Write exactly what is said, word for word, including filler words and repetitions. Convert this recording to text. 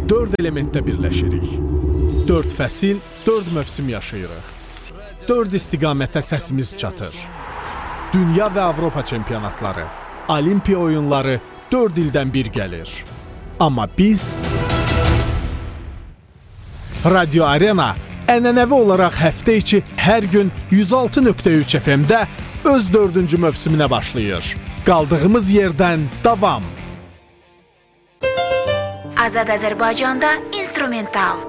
dörd elementdə birləşirik. Dörd fəsil, dörd mövsüm yaşayırıq. Dörd istiqamətə səsimiz çatır. Dünya və Avropa çempionatları, Olimpiya oyunları dörd ildən bir gəlir. Amma biz... Radio Arena ənənəvi olaraq həftə içi hər gün yüz altı nöqtə üç F M-də öz dördüncü mövsümünə başlayır. Qaldığımız yerdən davam. Azad Azərbaycanda instrumental.